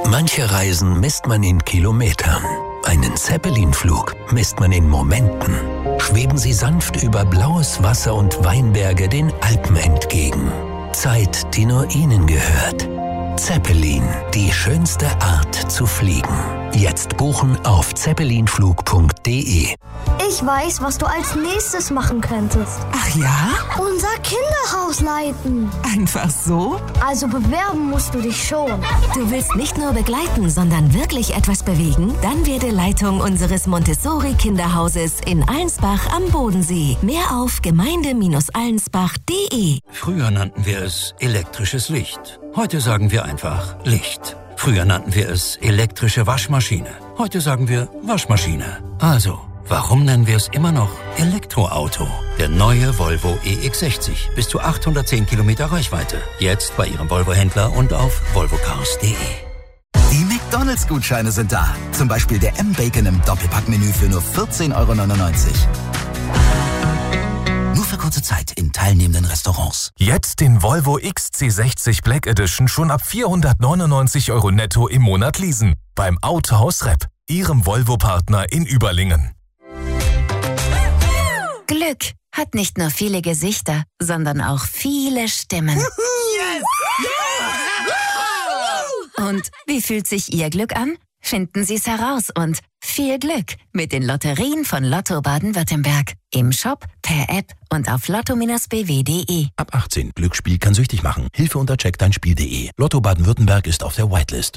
Manche Reisen misst man in Kilometern. Einen Zeppelin-Flug misst man in Momenten. Schweben Sie sanft über blaues Wasser und Weinberge den Alpen entgegen. Zeit, die nur Ihnen gehört. Zeppelin, die schönste Art zu fliegen. Jetzt buchen auf zeppelinflug.de. Ich weiß, was du als nächstes machen könntest. Ach ja? Unser Kinderhaus leiten. Einfach so? Also bewerben musst du dich schon. Du willst nicht nur begleiten, sondern wirklich etwas bewegen? Dann werde Leitung unseres Montessori-Kinderhauses in Allensbach am Bodensee. Mehr auf gemeinde-allensbach.de. Früher nannten wir es elektrisches Licht. Heute sagen wir einfach Licht. Früher nannten wir es elektrische Waschmaschine. Heute sagen wir Waschmaschine. Also, warum nennen wir es immer noch Elektroauto? Der neue Volvo EX60. Bis zu 810 Kilometer Reichweite. Jetzt bei Ihrem Volvo-Händler und auf volvocars.de. Die McDonalds-Gutscheine sind da. Zum Beispiel der M-Bacon im Doppelpackmenü für nur 14,99 €. Nur für kurze Zeit in teilnehmenden Restaurants. Jetzt den Volvo XC60 Black Edition schon ab 499 € netto im Monat leasen. Beim Autohaus Repp, Ihrem Volvo-Partner in Überlingen. Glück hat nicht nur viele Gesichter, sondern auch viele Stimmen. Yes! Und wie fühlt sich Ihr Glück an? Finden Sie es heraus und viel Glück mit den Lotterien von Lotto Baden-Württemberg. Im Shop, per App und auf lotto-bw.de. Ab 18. Glücksspiel kann süchtig machen. Hilfe unter checkdeinspiel.de. Lotto Baden-Württemberg ist auf der Whitelist.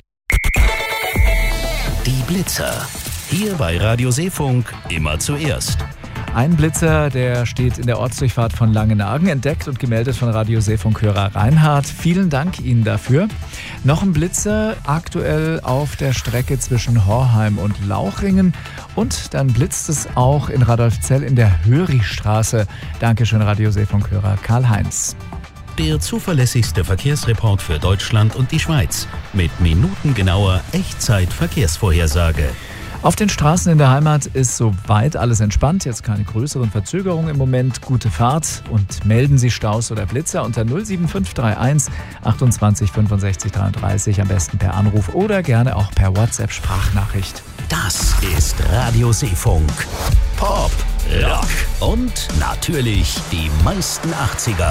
Die Blitzer. Hier bei Radio Seefunk immer zuerst. Ein Blitzer, der steht in der Ortsdurchfahrt von Langenagen, entdeckt und gemeldet von Radio Seefunk-Hörer Reinhard. Vielen Dank Ihnen dafür. Noch ein Blitzer, aktuell auf der Strecke zwischen Horheim und Lauchringen. Und dann blitzt es auch in Radolfzell in der Hörichstraße. Dankeschön, Radio Seefunk-Hörer Karl-Heinz. Der zuverlässigste Verkehrsreport für Deutschland und die Schweiz. Mit minutengenauer Echtzeit-Verkehrsvorhersage. Auf den Straßen in der Heimat ist soweit alles entspannt. Jetzt keine größeren Verzögerungen im Moment. Gute Fahrt und melden Sie Staus oder Blitzer unter 07531 28 65 33. Am besten per Anruf oder gerne auch per WhatsApp-Sprachnachricht. Das ist Radio Seefunk. Pop, Rock und natürlich die meisten 80er.